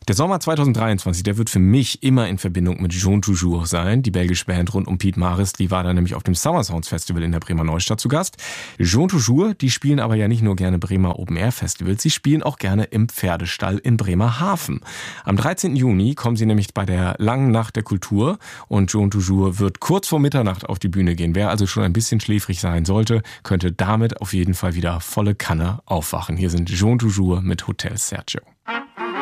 Der Sommer 2023, der wird für mich immer in Verbindung mit Jean Toujours sein. Die belgische Band rund um Piet Maris, die war da nämlich auf dem Summer Sounds Festival in der Bremer Neustadt zu Gast. Jean Toujours, die spielen aber ja nicht nur gerne Bremer Open Air Festivals, sie spielen auch gerne im Pferdestall in Bremerhaven. Am 13. Juni kommen sie nämlich bei der langen Nacht der Kultur und Jean Toujours wird kurz vor Mitternacht auf die Bühne gehen. Wer also schon ein bisschen schläfrig sein sollte, könnte damit auf jeden Fall wieder volle Kanne aufwachen. Hier sind Jean Toujours mit Hotel Sergio.